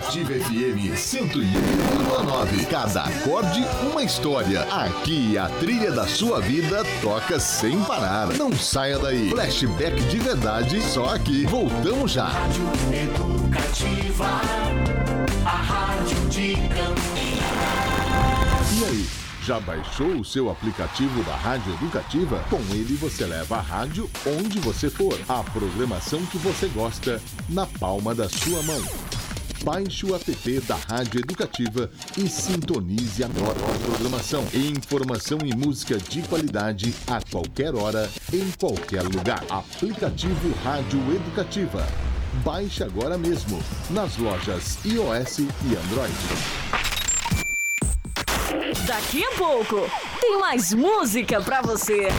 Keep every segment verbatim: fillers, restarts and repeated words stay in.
Educativa F M cento e um vírgula nove. Cada acorde, uma história. Aqui a trilha da sua vida toca sem parar. Não saia daí. Flashback de verdade, só aqui. Voltamos já. Rádio Educativa, a rádio de Campinas. E aí? Já baixou o seu aplicativo da Rádio Educativa? Com ele você leva a rádio onde você for. A programação que você gosta na palma da sua mão. Baixe o app da Rádio Educativa e sintonize a melhor programação. Informação e música de qualidade a qualquer hora, em qualquer lugar. Aplicativo Rádio Educativa. Baixe agora mesmo nas lojas iOS e Android. Daqui a pouco tem mais música pra você.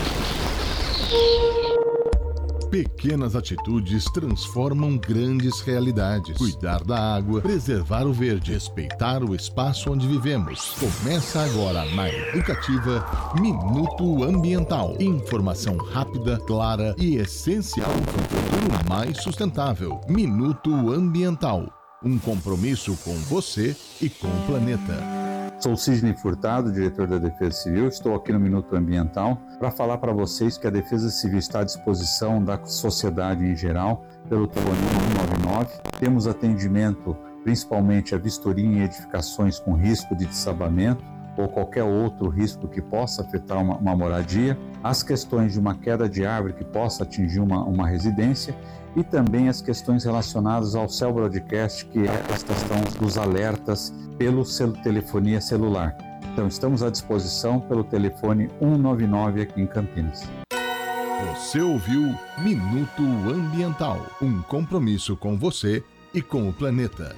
Pequenas atitudes transformam grandes realidades. Cuidar da água, preservar o verde, respeitar o espaço onde vivemos. Começa agora na Educativa Minuto Ambiental. Informação rápida, clara e essencial para um futuro mais sustentável. Minuto Ambiental. Um compromisso com você e com o planeta. Sou Sidney Furtado, diretor da Defesa Civil. Estou aqui no Minuto Ambiental para falar para vocês que a Defesa Civil está à disposição da sociedade em geral pelo telefone um nove nove. Temos atendimento principalmente a vistoria em edificações com risco de desabamento ou qualquer outro risco que possa afetar uma, uma moradia, as questões de uma queda de árvore que possa atingir uma, uma residência e também as questões relacionadas ao Cell Broadcast, que é a questão dos alertas pelo cel- telefonia celular. Então, estamos à disposição pelo telefone um nove nove aqui em Campinas. Você ouviu Minuto Ambiental, um compromisso com você e com o planeta.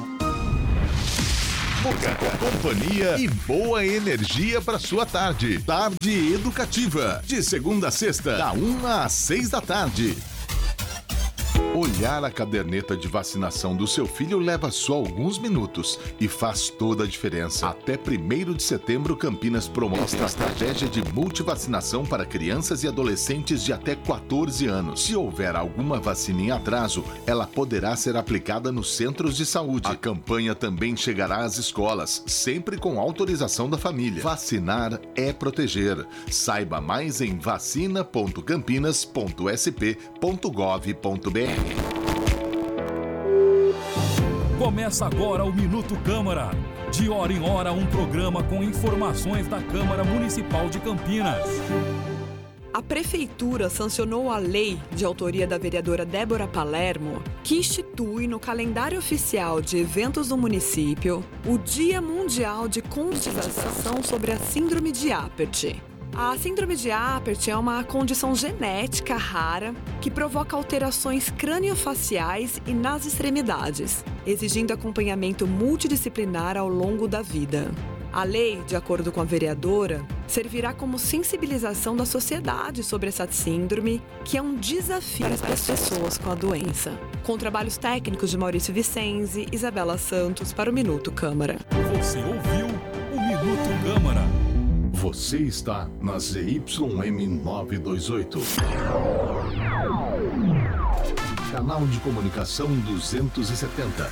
Boa companhia e boa energia para sua tarde. Tarde Educativa, de segunda a sexta, da uma às seis da tarde. Olhar a caderneta de vacinação do seu filho leva só alguns minutos e faz toda a diferença. Até primeiro de setembro, Campinas promove a estratégia de multivacinação para crianças e adolescentes de até quatorze anos. Se houver alguma vacina em atraso, ela poderá ser aplicada nos centros de saúde. A campanha também chegará às escolas, sempre com autorização da família. Vacinar é proteger. Saiba mais em vacina ponto campinas ponto s p ponto gov ponto b r. Começa agora o Minuto Câmara. De hora em hora, um programa com informações da Câmara Municipal de Campinas. A Prefeitura sancionou a lei de autoria da vereadora Débora Palermo, que institui no calendário oficial de eventos do município o Dia Mundial de Conscientização sobre a Síndrome de Apert. A síndrome de Apert é uma condição genética rara que provoca alterações craniofaciais e nas extremidades, exigindo acompanhamento multidisciplinar ao longo da vida. A lei, de acordo com a vereadora, servirá como sensibilização da sociedade sobre essa síndrome, que é um desafio para as pessoas com a doença. Com trabalhos técnicos de Maurício Vicenzi, Isabela Santos, para o Minuto Câmara. Você ouviu o Minuto Câmara. Você está na Z Y M novecentos e vinte e oito. Canal de comunicação duzentos e setenta.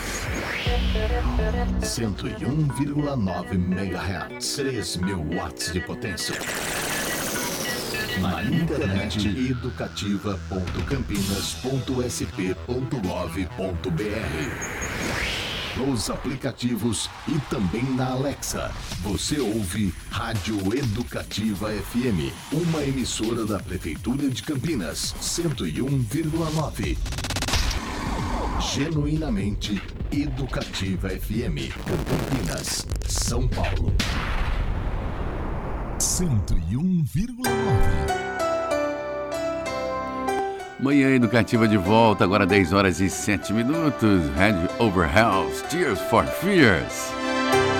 cento e um vírgula nove megahertz. três mil watts de potência. Na internet educativa ponto campinas ponto s p ponto gov ponto b r. Nos aplicativos e também na Alexa. Você ouve Rádio Educativa F M, uma emissora da Prefeitura de Campinas, cento e um vírgula nove. Genuinamente Educativa F M, Campinas, São Paulo. cento e um vírgula nove. Manhã Educativa de volta, agora dez horas e sete minutos. Head Over Heels, Tears for Fears.